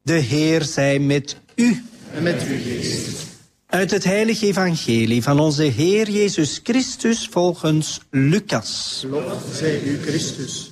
De Heer zij met u. En met uw geest. Uit het heilige evangelie van onze Heer Jezus Christus volgens Lucas. Lof zij u, Christus.